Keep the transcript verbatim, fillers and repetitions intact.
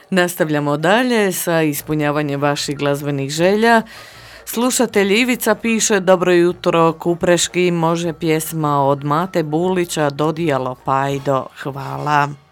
Nastavljamo dalje sa ispunjavanjem vaših glazbenih želja. Slušatelj Ivica piše: dobro jutro Kupreški, može pjesma od Mate Bulića Dodijalo Pajdo, hvala.